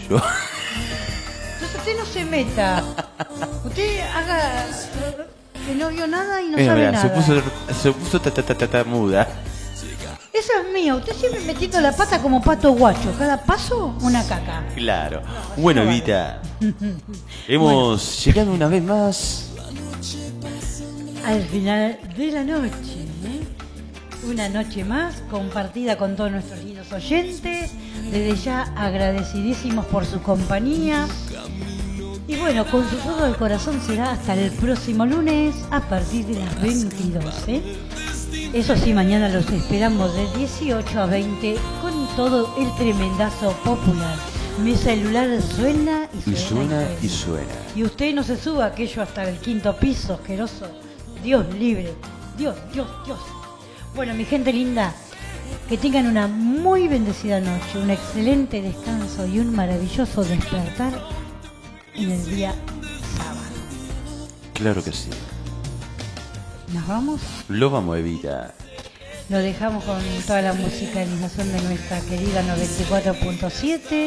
tuyo. Entonces usted no se meta. Usted haga que no vio nada y no sabe Mira, nada. se puso muda. Esa es mía. Usted siempre metiendo la pata como pato guacho. Cada paso, una caca. Claro. Bueno, no vale. Evita, hemos llegado una vez más. Al final de la noche, una noche más compartida con todos nuestros lindos oyentes. Desde ya agradecidísimos por su compañía. Y bueno, con susurro del corazón será hasta el próximo lunes a partir de las 22. Eso sí, mañana los esperamos de 18 a 20 con todo el tremendazo popular. Mi celular suena Y suena y suena. Y usted no se suba aquello hasta el 5º piso, asqueroso. Dios libre. Dios. Bueno, mi gente linda, que tengan una muy bendecida noche, un excelente descanso y un maravilloso despertar en el día sábado. Claro que sí. ¿Nos vamos? Lo vamos, Evita. Lo dejamos con toda la musicalización de nuestra querida 94.7.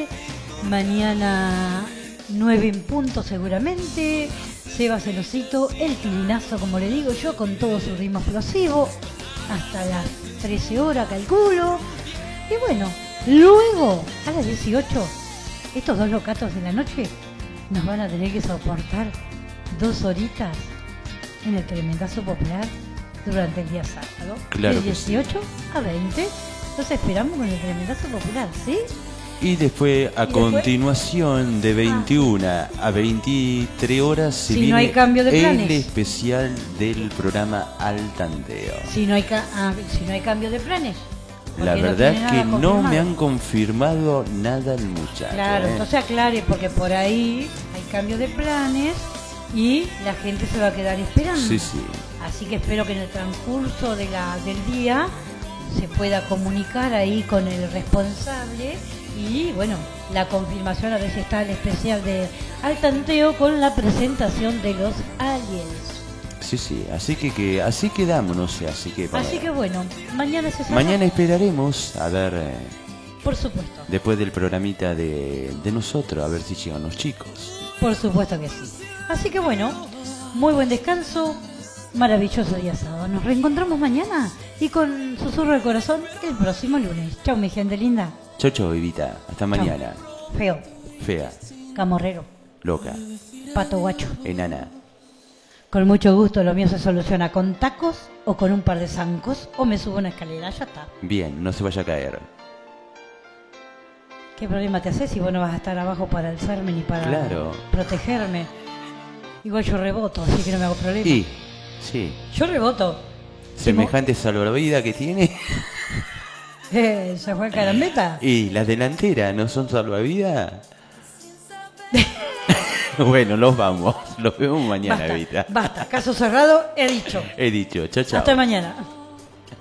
Mañana 9 en punto seguramente. Seba Celosito, el tilinazo, como le digo yo, con todo su ritmo explosivo. Hasta las 13 horas, calculo. Y bueno, luego, a las 18, estos dos locatos de la noche nos van a tener que soportar 2 horitas en el tremendazo popular durante el día sábado. Claro de que sí. 18 a 20. Los esperamos con el tremendazo popular, ¿sí? Y después, a continuación, de 21 a 23 horas, se Si viene no hay cambio de planes. el especial del programa Al Tanteo. Si no hay cambio de planes. La porque verdad tiene nada que no confirmado. me han confirmado nada el muchacho. Claro, entonces aclare, porque por ahí hay cambio de planes y la gente se va a quedar esperando. Sí, sí. Así que espero que en el transcurso del día se pueda comunicar ahí con el responsable y bueno, la confirmación a ver si está el especial de Al Tanteo con la presentación de los aliens. Sí, sí, así que así quedamos, no sé, así que Así que bueno, mañana se sabe. mañana esperaremos a ver Por supuesto. después del programita de nosotros, a ver si llegan los chicos. Por supuesto que sí. Así que bueno, muy buen descanso, maravilloso día sábado. Nos reencontramos mañana y con susurro del corazón el próximo lunes. Chau, mi gente linda. Chau, chau, Evita, hasta mañana. Feo, Fea, camorrero, loca, pato guacho. enana. Con mucho gusto lo mío se soluciona con tacos o con un par de zancos o me subo a una escalera, ya está. Bien, no se vaya a caer. ¿Qué problema te haces si vos no vas a estar abajo para alzarme ni para Claro. protegerme? Igual yo reboto, así que no me hago problema. Y, sí, Yo reboto. semejante salvavidas que tiene. ¿Se fue el carambeta? Y las delanteras no son salvavidas. Bueno, los vamos. Los vemos mañana, Evita. Basta, caso cerrado, he dicho. He dicho, chao, chao. Hasta mañana.